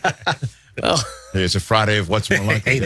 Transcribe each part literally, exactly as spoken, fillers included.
Well, it's a Friday of What's More Likely.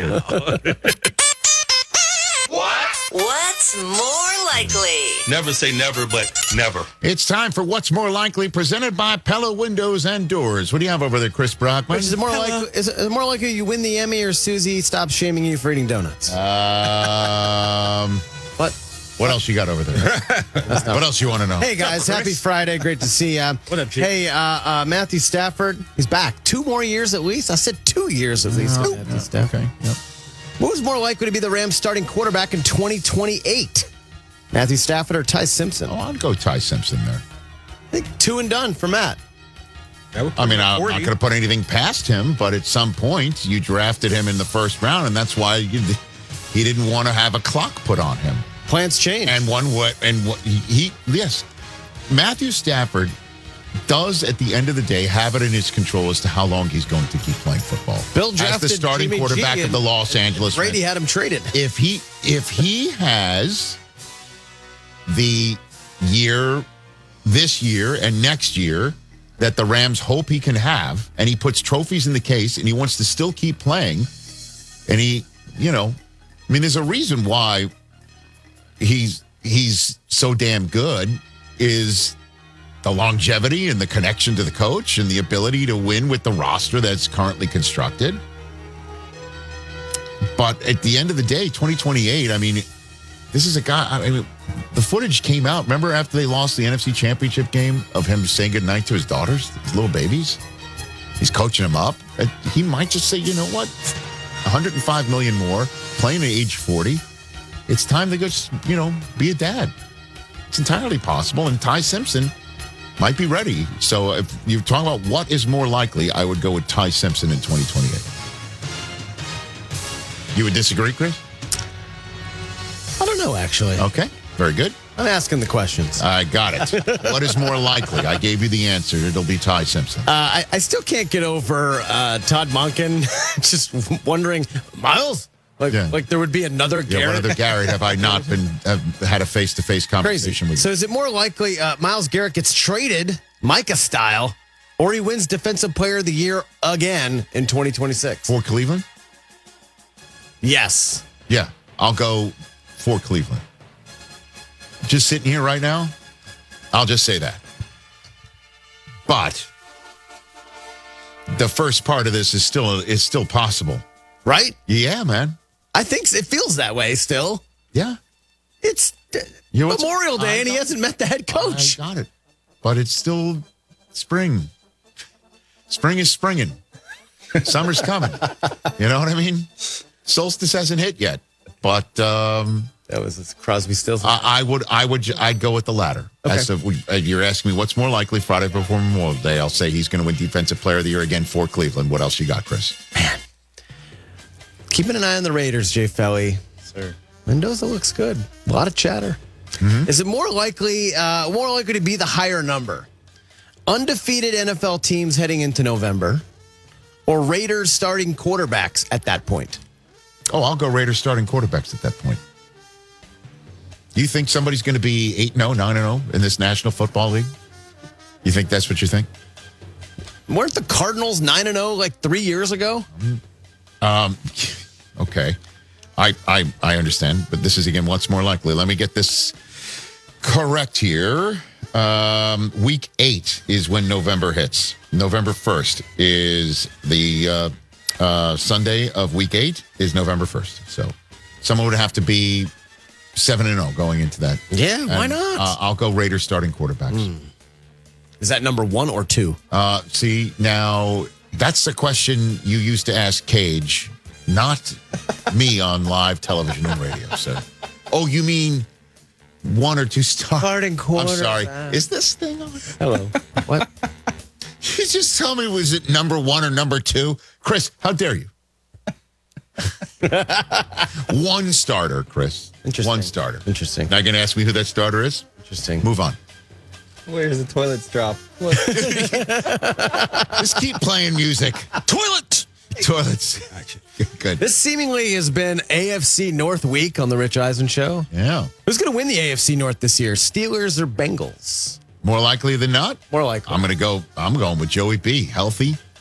What's more likely? Never say never, but never. It's time for What's More Likely, presented by Pella Windows and Doors. What do you have over there, Chris Brockman? is it more likely? Is it more likely you win the Emmy or Susie stops shaming you for eating donuts? Um, what? What else you got over there? What else you want to know? Hey guys, happy Friday! Great to see you. What up, Jake? Hey, uh, uh, Matthew Stafford, he's back. Two more years at least. I said two years at least. Oh, Matthew Stafford. okay. Yep. Who's more likely to be the Rams' starting quarterback in twenty twenty-eight? Matthew Stafford or Ty Simpson? Oh, I'd go Ty Simpson there. I think two and done for Matt. I mean, I'm not going to put anything past him, but at some point, you drafted him in the first round, and that's why you, he didn't want to have a clock put on him. Plans change. And one what and what he, he yes, Matthew Stafford does at the end of the day have it in his control as to how long he's going to keep playing football. Bill as drafted the starting Jimmy quarterback G of the Los Angeles Brady Rams. had him traded. If he if he has the year this year and next year that the Rams hope he can have, and he puts trophies in the case, and he wants to still keep playing, and he, you know, I mean, there's a reason why he's he's so damn good is the longevity and the connection to the coach and the ability to win with the roster that's currently constructed. But at the end of the day, twenty twenty-eight, I mean, this is a guy, I mean, the footage came out. Remember after they lost the N F C Championship game of him saying goodnight to his daughters, his little babies? He's coaching them up. He might just say, you know what? one hundred five million more, playing at age forty. It's time to go, you know, be a dad. It's entirely possible. And Ty Simpson might be ready. So if you're talking about what is more likely, I would go with Ty Simpson in twenty twenty-eight. You would disagree, Chris? I don't know, actually. Okay, very good. I'm asking the questions. I got it. What is more likely? I gave you the answer. It'll be Ty Simpson. Uh, I, I still can't get over uh, Todd Monken just wondering, Miles? Like, Yeah. like there would be another Yeah, Garrett? what other Garrett have I not been have had a face-to-face conversation Crazy. with? So is it more likely uh, Myles Garrett gets traded, Micah style, or he wins Defensive Player of the Year again in twenty twenty-six? For Cleveland? Yes. Yeah, I'll go for Cleveland. Just sitting here right now, I'll just say that. But the first part of this is still is still possible. Right? Yeah, man. I think it feels that way still. Yeah. It's uh, You know what's- Memorial Day I and he got- hasn't met the head coach. I got it. But it's still spring. Spring is springing. Summer's coming. You know what I mean? Solstice hasn't hit yet. But um, That was Crosby, Stills. I, I would, I would, I'd go with the latter. Okay. As of, if you're asking me what's more likely Friday before Memorial Day, I'll say he's going to win Defensive Player of the Year again for Cleveland. What else you got, Chris? Man. Keeping an eye on the Raiders, Jay Felly. Sir. Mendoza looks good. A lot of chatter. Mm-hmm. Is it more likely, uh, more likely to be the higher number? Undefeated N F L teams heading into November, or Raiders starting quarterbacks at that point? Oh, I'll go Raiders starting quarterbacks at that point. You think somebody's going to be eight and oh, nine and oh in this National Football League? You think that's what you think? Weren't the Cardinals nine and oh like three years ago? Um, okay. I, I I understand, but this is, again, what's more likely. Let me get this correct here. Um, week eight is when November hits. November first is the uh, uh, Sunday of week eight is November first. So someone would have to be seven and oh going into that. Yeah, why And, not? Uh, I'll go Raiders starting quarterbacks. Is that number one or two? Uh, see, now that's a question you used to ask Cage, not me on live television and radio. So, oh, you mean one or two stars? Starting I'm sorry. quarterback. Is this thing on? Hello. What? You just tell me, was it number one or number two? Chris, how dare you? One starter, Chris. Interesting. One starter. Interesting. Now you're going to ask me who that starter is? Interesting. Move on. Where's the toilets drop? Just keep playing music. Toilet! Toilets. Good. This seemingly has been A F C North week on the Rich Eisen Show. Yeah. Who's going to win the A F C North this year? Steelers or Bengals? More likely than not, More likely. I'm going to go, I'm going with Joey B. Healthy,